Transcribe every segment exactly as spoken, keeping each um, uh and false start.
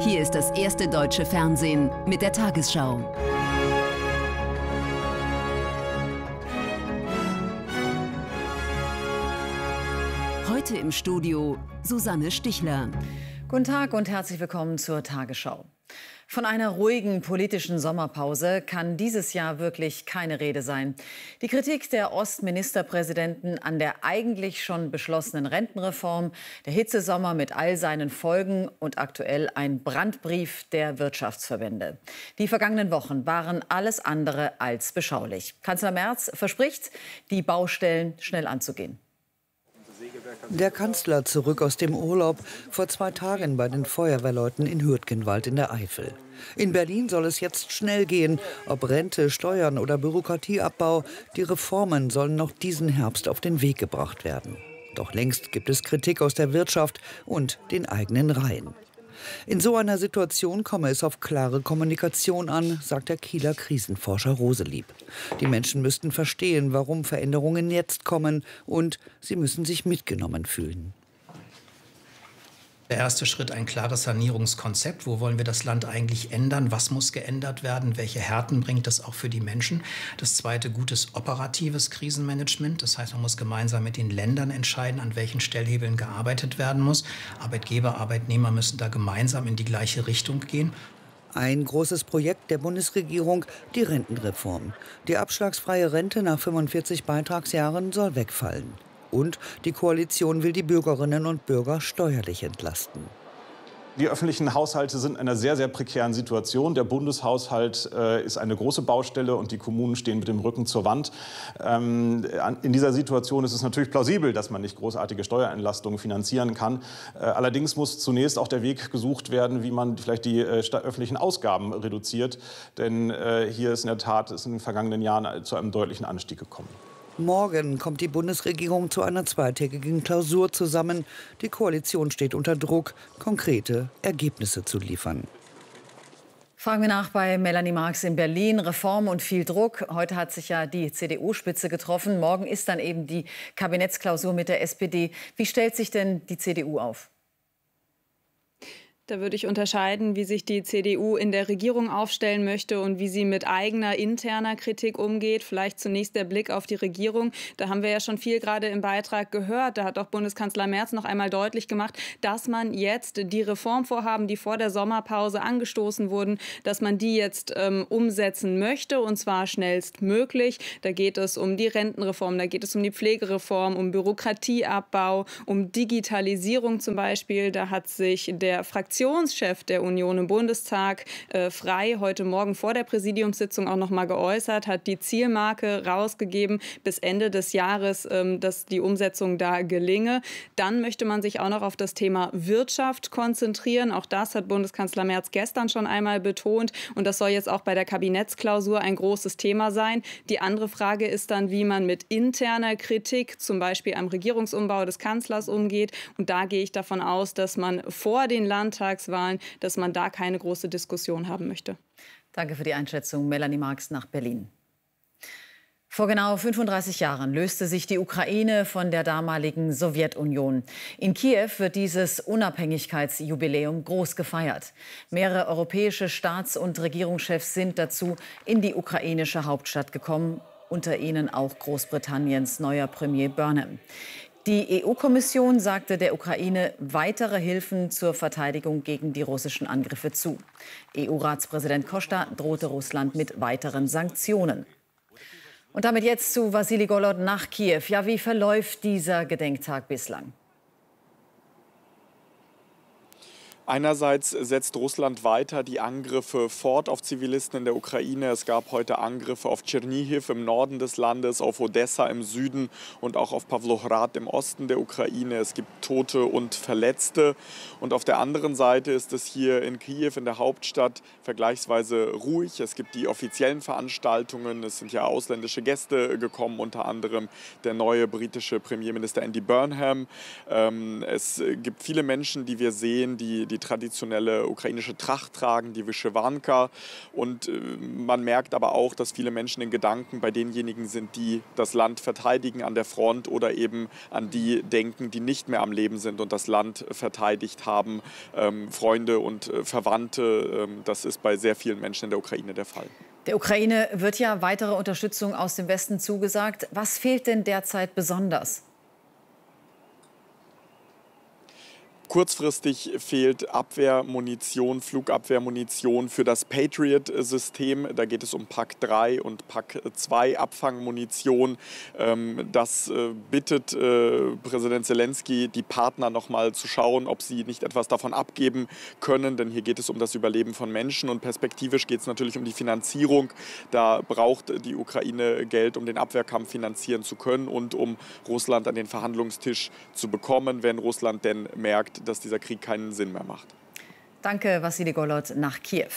Hier ist das erste deutsche Fernsehen mit der Tagesschau. Heute im Studio Susanne Stichler. Guten Tag und herzlich willkommen zur Tagesschau. Von einer ruhigen politischen Sommerpause kann dieses Jahr wirklich keine Rede sein. Die Kritik der Ostministerpräsidenten an der eigentlich schon beschlossenen Rentenreform, der Hitzesommer mit all seinen Folgen und aktuell ein Brandbrief der Wirtschaftsverbände. Die vergangenen Wochen waren alles andere als beschaulich. Kanzler Merz verspricht, die Baustellen schnell anzugehen. Der Kanzler zurück aus dem Urlaub, vor zwei Tagen bei den Feuerwehrleuten in Hürtgenwald in der Eifel. In Berlin soll es jetzt schnell gehen, ob Rente, Steuern oder Bürokratieabbau. Die Reformen sollen noch diesen Herbst auf den Weg gebracht werden. Doch längst gibt es Kritik aus der Wirtschaft und den eigenen Reihen. In so einer Situation komme es auf klare Kommunikation an, sagt der Kieler Krisenforscher Roselieb. Die Menschen müssten verstehen, warum Veränderungen jetzt kommen, und sie müssen sich mitgenommen fühlen. Der erste Schritt, ein klares Sanierungskonzept. Wo wollen wir das Land eigentlich ändern? Was muss geändert werden? Welche Härten bringt das auch für die Menschen? Das zweite, gutes operatives Krisenmanagement. Das heißt, man muss gemeinsam mit den Ländern entscheiden, an welchen Stellhebeln gearbeitet werden muss. Arbeitgeber, Arbeitnehmer müssen da gemeinsam in die gleiche Richtung gehen. Ein großes Projekt der Bundesregierung, die Rentenreform. Die abschlagsfreie Rente nach fünfundvierzig Beitragsjahren soll wegfallen. Und die Koalition will die Bürgerinnen und Bürger steuerlich entlasten. Die öffentlichen Haushalte sind in einer sehr, sehr prekären Situation. Der Bundeshaushalt äh, ist eine große Baustelle und die Kommunen stehen mit dem Rücken zur Wand. Ähm, in dieser Situation ist es natürlich plausibel, dass man nicht großartige Steuerentlastungen finanzieren kann. Äh, allerdings muss zunächst auch der Weg gesucht werden, wie man vielleicht die äh, öffentlichen Ausgaben reduziert. Denn äh, hier ist in der Tat ist in den vergangenen Jahren zu einem deutlichen Anstieg gekommen. Morgen kommt die Bundesregierung zu einer zweitägigen Klausur zusammen. Die Koalition steht unter Druck, konkrete Ergebnisse zu liefern. Fragen wir nach bei Melanie Marx in Berlin. Reform und viel Druck. Heute hat sich ja die C D U-Spitze getroffen. Morgen ist dann eben die Kabinettsklausur mit der S P D. Wie stellt sich denn die C D U auf? Da würde ich unterscheiden, wie sich die C D U in der Regierung aufstellen möchte und wie sie mit eigener interner Kritik umgeht. Vielleicht zunächst der Blick auf die Regierung. Da haben wir ja schon viel gerade im Beitrag gehört. Da hat auch Bundeskanzler Merz noch einmal deutlich gemacht, dass man jetzt die Reformvorhaben, die vor der Sommerpause angestoßen wurden, dass man die jetzt ähm, umsetzen möchte, und zwar schnellstmöglich. Da geht es um die Rentenreform, da geht es um die Pflegereform, um Bürokratieabbau, um Digitalisierung zum Beispiel. Da hat sich der Fraktionschef der Union im Bundestag äh, Frei heute Morgen vor der Präsidiumssitzung auch noch mal geäußert, hat die Zielmarke rausgegeben bis Ende des Jahres, ähm, dass die Umsetzung da gelinge. Dann möchte man sich auch noch auf das Thema Wirtschaft konzentrieren. Auch das hat Bundeskanzler Merz gestern schon einmal betont, und das soll jetzt auch bei der Kabinettsklausur ein großes Thema sein. Die andere Frage ist dann, wie man mit interner Kritik, zum Beispiel am Regierungsumbau des Kanzlers, umgeht. Und da gehe ich davon aus, dass man vor den Landtagswahlen, dass man da keine große Diskussion haben möchte. Danke für die Einschätzung, Melanie Marx nach Berlin. Vor genau fünfunddreißig Jahren löste sich die Ukraine von der damaligen Sowjetunion. In Kiew wird dieses Unabhängigkeitsjubiläum groß gefeiert. Mehrere europäische Staats- und Regierungschefs sind dazu in die ukrainische Hauptstadt gekommen, unter ihnen auch Großbritanniens neuer Premier Burnham. Die E U-Kommission sagte der Ukraine weitere Hilfen zur Verteidigung gegen die russischen Angriffe zu. E U-Ratspräsident Costa drohte Russland mit weiteren Sanktionen. Und damit jetzt zu Wassili Golod nach Kiew. Ja, wie verläuft dieser Gedenktag bislang? Einerseits setzt Russland weiter die Angriffe fort auf Zivilisten in der Ukraine. Es gab heute Angriffe auf Tschernihiw im Norden des Landes, auf Odessa im Süden und auch auf Pawlograd im Osten der Ukraine. Es gibt Tote und Verletzte. Und auf der anderen Seite ist es hier in Kiew, in der Hauptstadt, vergleichsweise ruhig. Es gibt die offiziellen Veranstaltungen. Es sind ja ausländische Gäste gekommen, unter anderem der neue britische Premierminister Andy Burnham. Es gibt viele Menschen, die wir sehen, die, die die traditionelle ukrainische Tracht tragen, die Vyshyvanka. Und man merkt aber auch, dass viele Menschen in Gedanken bei denjenigen sind, die das Land verteidigen an der Front oder eben an die denken, die nicht mehr am Leben sind und das Land verteidigt haben. Ähm, Freunde und äh, Verwandte, ähm, das ist bei sehr vielen Menschen in der Ukraine der Fall. Der Ukraine wird ja weitere Unterstützung aus dem Westen zugesagt. Was fehlt denn derzeit besonders? Kurzfristig fehlt Abwehrmunition, Flugabwehrmunition für das Patriot-System. Da geht es um Pack drei und Pack zwei Abfangmunition. Das bittet Präsident Zelensky, die Partner noch mal zu schauen, ob sie nicht etwas davon abgeben können. Denn hier geht es um das Überleben von Menschen. Und perspektivisch geht es natürlich um die Finanzierung. Da braucht die Ukraine Geld, um den Abwehrkampf finanzieren zu können und um Russland an den Verhandlungstisch zu bekommen, wenn Russland denn merkt, dass dieser Krieg keinen Sinn mehr macht. Danke, Wassili Golod nach Kiew.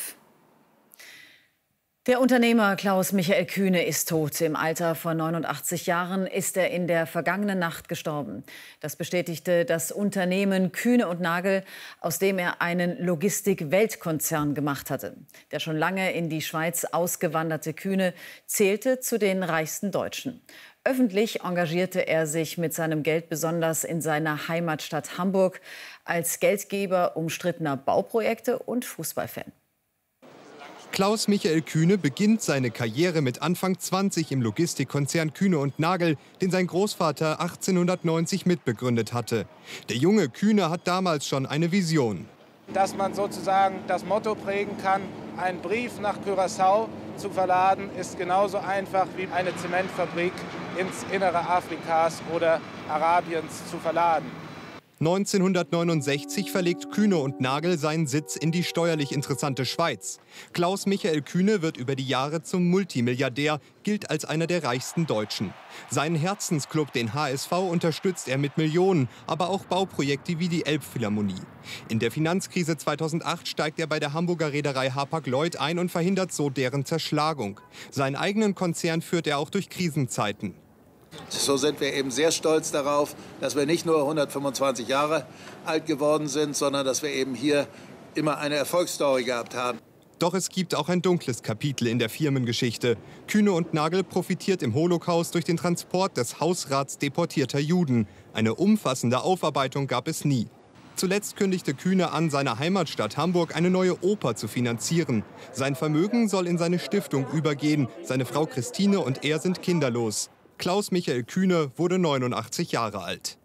Der Unternehmer Klaus Michael Kühne ist tot. Im Alter von neunundachtzig Jahren ist er in der vergangenen Nacht gestorben. Das bestätigte das Unternehmen Kühne und Nagel, aus dem er einen Logistik-Weltkonzern gemacht hatte. Der schon lange in die Schweiz ausgewanderte Kühne zählte zu den reichsten Deutschen. Öffentlich engagierte er sich mit seinem Geld besonders in seiner Heimatstadt Hamburg als Geldgeber umstrittener Bauprojekte und Fußballfan. Klaus Michael Kühne beginnt seine Karriere mit Anfang zwanzig im Logistikkonzern Kühne und Nagel, den sein Großvater achtzehnhundertneunzig mitbegründet hatte. Der junge Kühne hat damals schon eine Vision. Dass man sozusagen das Motto prägen kann, einen Brief nach Curaçao zu verladen, ist genauso einfach wie eine Zementfabrik ins Innere Afrikas oder Arabiens zu verladen. neunzehnhundertneunundsechzig verlegt Kühne und Nagel seinen Sitz in die steuerlich interessante Schweiz. Klaus Michael Kühne wird über die Jahre zum Multimilliardär, gilt als einer der reichsten Deutschen. Seinen Herzensclub, den H S V, unterstützt er mit Millionen, aber auch Bauprojekte wie die Elbphilharmonie. In der Finanzkrise zweitausendacht steigt er bei der Hamburger Reederei Hapag-Lloyd ein und verhindert so deren Zerschlagung. Seinen eigenen Konzern führt er auch durch Krisenzeiten. So sind wir eben sehr stolz darauf, dass wir nicht nur hundertfünfundzwanzig Jahre alt geworden sind, sondern dass wir eben hier immer eine Erfolgsstory gehabt haben. Doch es gibt auch ein dunkles Kapitel in der Firmengeschichte. Kühne und Nagel profitiert im Holocaust durch den Transport des Hausrats deportierter Juden. Eine umfassende Aufarbeitung gab es nie. Zuletzt kündigte Kühne an, seiner Heimatstadt Hamburg eine neue Oper zu finanzieren. Sein Vermögen soll in seine Stiftung übergehen. Seine Frau Christine und er sind kinderlos. Klaus Michael Kühne wurde neunundachtzig Jahre alt.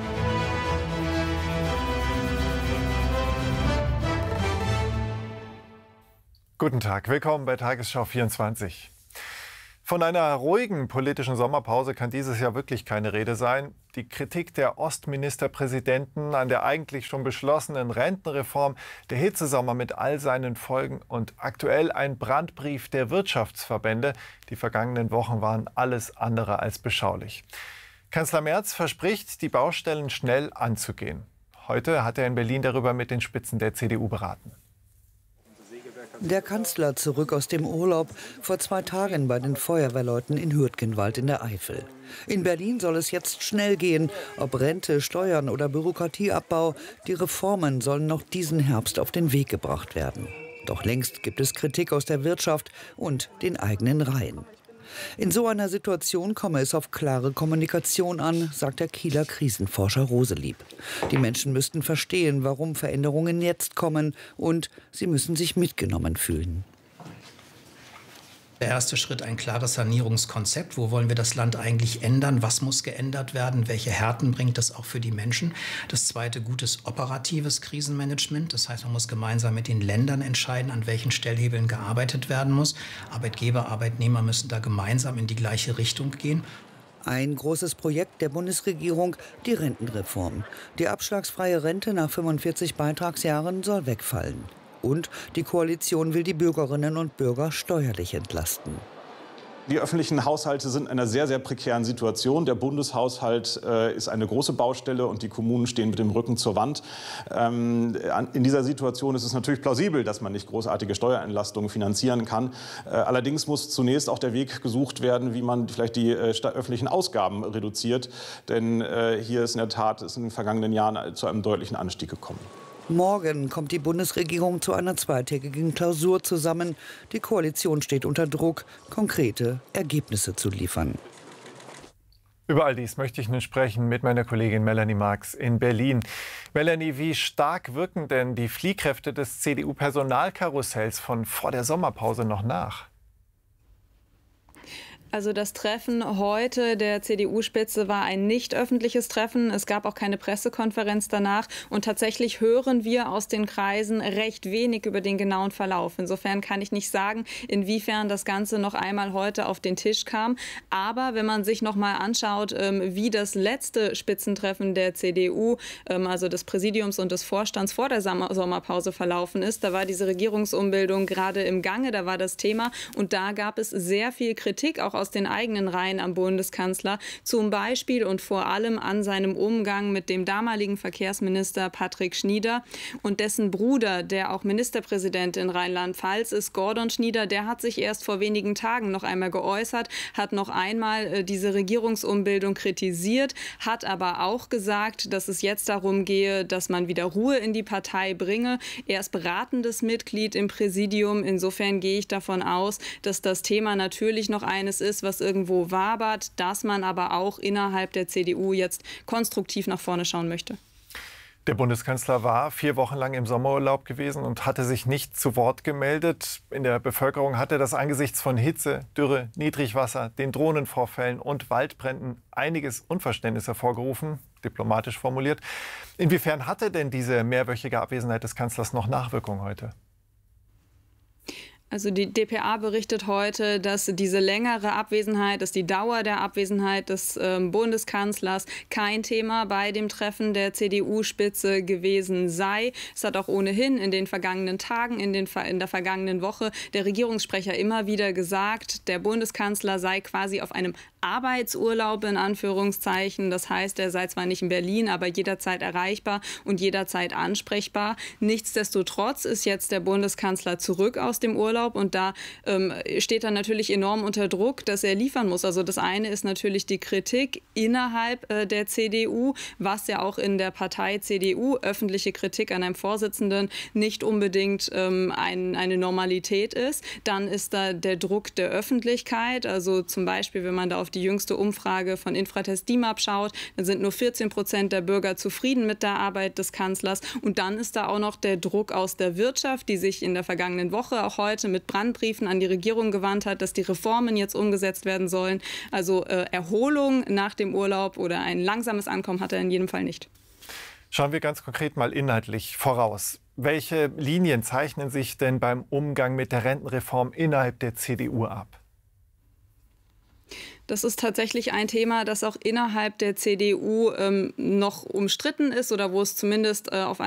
Guten Tag, willkommen bei Tagesschau vierundzwanzig. Von einer ruhigen politischen Sommerpause kann dieses Jahr wirklich keine Rede sein. Die Kritik der Ostministerpräsidenten an der eigentlich schon beschlossenen Rentenreform, der Hitzesommer mit all seinen Folgen und aktuell ein Brandbrief der Wirtschaftsverbände. Die vergangenen Wochen waren alles andere als beschaulich. Kanzler Merz verspricht, die Baustellen schnell anzugehen. Heute hat er in Berlin darüber mit den Spitzen der C D U beraten. Der Kanzler zurück aus dem Urlaub, vor zwei Tagen bei den Feuerwehrleuten in Hürtgenwald in der Eifel. In Berlin soll es jetzt schnell gehen, ob Rente, Steuern oder Bürokratieabbau. Die Reformen sollen noch diesen Herbst auf den Weg gebracht werden. Doch längst gibt es Kritik aus der Wirtschaft und den eigenen Reihen. In so einer Situation komme es auf klare Kommunikation an, sagt der Kieler Krisenforscher Roselieb. Die Menschen müssten verstehen, warum Veränderungen jetzt kommen, und sie müssen sich mitgenommen fühlen. Der erste Schritt, ein klares Sanierungskonzept. Wo wollen wir das Land eigentlich ändern? Was muss geändert werden? Welche Härten bringt das auch für die Menschen? Das zweite, gutes operatives Krisenmanagement. Das heißt, man muss gemeinsam mit den Ländern entscheiden, an welchen Stellhebeln gearbeitet werden muss. Arbeitgeber, Arbeitnehmer müssen da gemeinsam in die gleiche Richtung gehen. Ein großes Projekt der Bundesregierung, die Rentenreform. Die abschlagsfreie Rente nach fünfundvierzig Beitragsjahren soll wegfallen. Und die Koalition will die Bürgerinnen und Bürger steuerlich entlasten. Die öffentlichen Haushalte sind in einer sehr, sehr prekären Situation. Der Bundeshaushalt äh, ist eine große Baustelle und die Kommunen stehen mit dem Rücken zur Wand. Ähm, in dieser Situation ist es natürlich plausibel, dass man nicht großartige Steuerentlastungen finanzieren kann. Äh, allerdings muss zunächst auch der Weg gesucht werden, wie man vielleicht die äh, öffentlichen Ausgaben reduziert. Denn äh, hier ist in der Tat ist in den vergangenen Jahren zu einem deutlichen Anstieg gekommen. Morgen kommt die Bundesregierung zu einer zweitägigen Klausur zusammen. Die Koalition steht unter Druck, konkrete Ergebnisse zu liefern. Über all dies möchte ich nun sprechen mit meiner Kollegin Melanie Marx in Berlin. Melanie, wie stark wirken denn die Fliehkräfte des C D U-Personalkarussells von vor der Sommerpause noch nach? Also das Treffen heute der C D U-Spitze war ein nicht öffentliches Treffen. Es gab auch keine Pressekonferenz danach. Und tatsächlich hören wir aus den Kreisen recht wenig über den genauen Verlauf. Insofern kann ich nicht sagen, inwiefern das Ganze noch einmal heute auf den Tisch kam. Aber wenn man sich noch mal anschaut, wie das letzte Spitzentreffen der C D U, also des Präsidiums und des Vorstands vor der Sommerpause verlaufen ist, da war diese Regierungsumbildung gerade im Gange, da war das Thema. Und da gab es sehr viel Kritik, auch aus den eigenen Reihen am Bundeskanzler, zum Beispiel und vor allem an seinem Umgang mit dem damaligen Verkehrsminister Patrick Schnieder und dessen Bruder, der auch Ministerpräsident in Rheinland-Pfalz ist, Gordon Schnieder, der hat sich erst vor wenigen Tagen noch einmal geäußert, hat noch einmal äh, diese Regierungsumbildung kritisiert, hat aber auch gesagt, dass es jetzt darum gehe, dass man wieder Ruhe in die Partei bringe. Er ist beratendes Mitglied im Präsidium. Insofern gehe ich davon aus, dass das Thema natürlich noch eines ist, was irgendwo wabert, dass man aber auch innerhalb der C D U jetzt konstruktiv nach vorne schauen möchte. Der Bundeskanzler war vier Wochen lang im Sommerurlaub gewesen und hatte sich nicht zu Wort gemeldet. In der Bevölkerung hatte das angesichts von Hitze, Dürre, Niedrigwasser, den Drohnenvorfällen und Waldbränden einiges Unverständnis hervorgerufen, diplomatisch formuliert. Inwiefern hatte denn diese mehrwöchige Abwesenheit des Kanzlers noch Nachwirkungen heute? Also die D P A berichtet heute, dass diese längere Abwesenheit, dass die Dauer der Abwesenheit des äh, Bundeskanzlers kein Thema bei dem Treffen der C D U-Spitze gewesen sei. Es hat auch ohnehin in den vergangenen Tagen, in, den, in der vergangenen Woche der Regierungssprecher immer wieder gesagt, der Bundeskanzler sei quasi auf einem Arbeitsurlaub in Anführungszeichen. Das heißt, er sei zwar nicht in Berlin, aber jederzeit erreichbar und jederzeit ansprechbar. Nichtsdestotrotz ist jetzt der Bundeskanzler zurück aus dem Urlaub und da ähm, steht er natürlich enorm unter Druck, dass er liefern muss. Also das eine ist natürlich die Kritik innerhalb äh, der C D U, was ja auch in der Partei C D U öffentliche Kritik an einem Vorsitzenden nicht unbedingt ähm, ein, eine Normalität ist. Dann ist da der Druck der Öffentlichkeit, also zum Beispiel, wenn man da auf die jüngste Umfrage von Infratest D I M A P schaut, dann sind nur vierzehn Prozent der Bürger zufrieden mit der Arbeit des Kanzlers. Und dann ist da auch noch der Druck aus der Wirtschaft, die sich in der vergangenen Woche, auch heute mit Brandbriefen an die Regierung gewandt hat, dass die Reformen jetzt umgesetzt werden sollen. Also äh, Erholung nach dem Urlaub oder ein langsames Ankommen hat er in jedem Fall nicht. Schauen wir ganz konkret mal inhaltlich voraus. Welche Linien zeichnen sich denn beim Umgang mit der Rentenreform innerhalb der C D U ab? Das ist tatsächlich ein Thema, das auch innerhalb der C D U ähm, noch umstritten ist oder wo es zumindest äh, auf